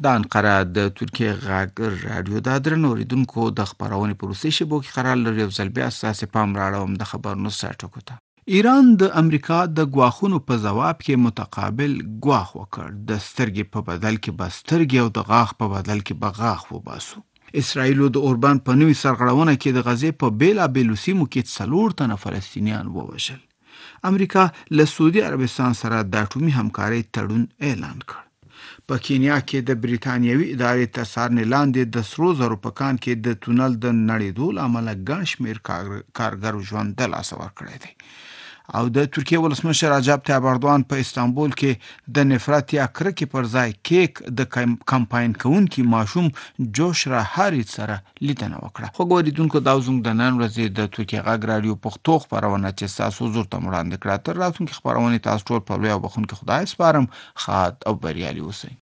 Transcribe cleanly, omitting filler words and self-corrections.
د انقره د ترکیه غږ رادیو د درنو اوریدونکو د خبرونې په روسي شبکو کې قرار لري او ځل بیا اساسي پام راړوم د خبرونو سرټکو ته ایران د امریکا د ګواښونو په ځواب کې متقابل ګواښ وکړ د سترګې په بدل کې به سترګې او د غاښ په بدل کې به غاښ وباسو. اسرائیل د اوربان په نوې سرغړونه کې د غزې په بیلابېلو سیمو کې 4 تنه فلسطینیان ووژل. امریکا له سعودي عربستان سره د اټومي همکارۍ تړون اعلان کړ. په کینیا کې د بریتانیوي ادارې تر څارنې لاندې د سرو زرو په کان کې د تونل د نړېدو له امله ګڼ شمېر کارګرو ژوند د لاسه ورکړی دی. او د ترکیه ولسمشر رجب طیب اردوغان په استانبول کې د نفرت یا کرکې پر ځای کیک د کمپاین کوونکي ماشوم جوش راهاریت سره لیدنه وکړه. خو ګوریدونکو دا زموږ د نن ورځې د ترکیه غږ رادیو پښتو خبرونه چې تاسو حضور ته وړاندې کړه. تر راتلونکي خبرونه تاسو ټول په لوی او بخښونکي خدای سپارم. ښاد او بریالي اوسئ.